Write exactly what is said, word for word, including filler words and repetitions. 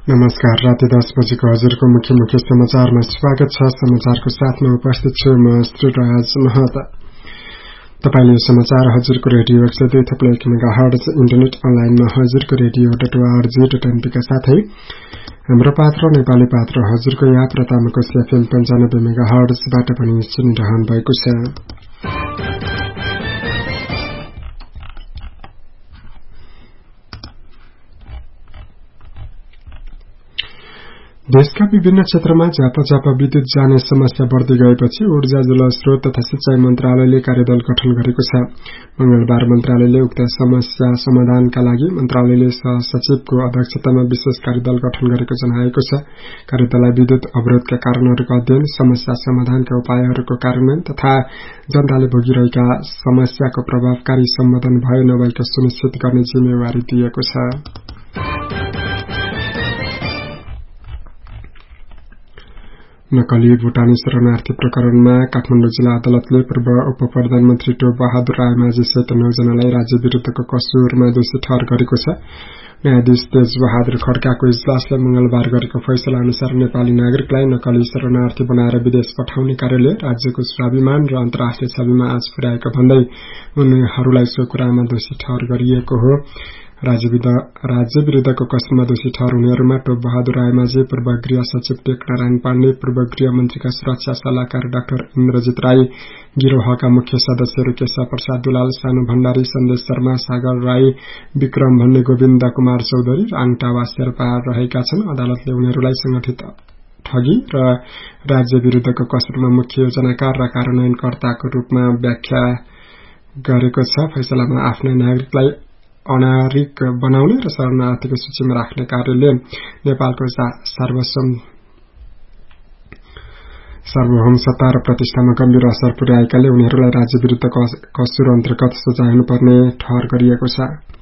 नमस्कार। राति दस बजेको हजुरको मुख्य मुख्य समाचारमा स्वागत छ। समाचारको साथमा उपस्थित छु म श्रीराज महता। तपाईले समाचार हजुरको रेडियो एक सय दुई थप्लो एक मेगाहर्ट्ज इन्टरनेट अनलाइनमा हजुरको radio dot ORG dot NP का साथै हाम्रो पात्र नेपाली पात्र हजुरको याप र तामाको एफएम पन्चानब्बे मेगाहर्ट्जबाट पनि सुनिरहनु भएको छ। देशका विभिन्न क्षेत्रमा झापाझापा विद्युत जाने समस्या बढ्दै गएपछि ऊर्जा जलस्रोत तथा सिंचाई मन्त्रालयले कार्यदल गठन गरेको छ। मंगलबार मन्त्रालयले उक्त समस्या समाधानका लागि मन्त्रालयले सहसचिवको अध्यक्षतामा विशेष कार्यदल गठन गरेको जनाएको छ। कार्यदललाई विद्युत अवरोधका कारणहरूको अध्ययन, समस्या समाधानका उपायहरूको कार्यान्वयन तथा जनताले भोगिरहेका समस्याको प्रभावकारी सम्बोधन भए नभएका सुनिश्चित गर्ने जिम्मेवारी दिएको छ। नक्कली भूटानी शरणार्थी प्रकरणमा काठमाडौँ जिल्ला अदालतले पूर्व उप प्रधानमन्त्री टोप बहादुर रायमाझी सहित नौ जनालाई राज्य विरुद्धको कसूरमा दोषी ठहर गरेको छ। न्यायाधीश तेज बहादुर खड्काको इजलासले मंगलबार गरेको फैसला अनुसार नेपाली नागरिकलाई नक्कली शरणार्थी बनाएर विदेश पठाउने कार्यले राज्यको स्वाभिमान र अन्तर्राष्ट्रिय छविमा आँच पुर्याएको भन्दै उनीहरूलाई सो कुरामा दोषी ठहर गरिएको हो। राज्य विरुद्धको कसुरमा दोषी ठहर हुनेहरूमा टोप बहादुर रायमाझी, पूर्व गृह सचिव टेक नारायण पाण्डे, पूर्व गृह मन्त्रीका सुरक्षा सल्लाहकार डाक्टर इन्द्रजित राई, गिरोहका मुख्य सदस्यहरू केशव प्रसाद दुलाल, सानु भण्डारी, सन्देश शर्मा, सागर राई, विक्रम भन्ने, गोविन्द कुमार चौधरी र आङटावा शेर्पा रहेका छन्। अदालतले उनीहरूलाई संगठित ठगी र राज्य विरुद्धको कसुरमा मुख्य योजनाकार र कार्यान्वयनकर्ताको रूपमा व्याख्या गरेको छ। फैसलामा आफ्ना नागरिकलाई अनागरिक बनाउने र शरणार्थीको सूचीमा राख्ने कार्यले नेपालको सार्वभौम सत्ता र प्रतिष्ठामा गम्भीर असर पुर्याएकाले उनीहरूलाई राज्य विरुद्धको कसुर अन्तर्गत सजाय हुनुपर्ने ठहर गरिएको छ।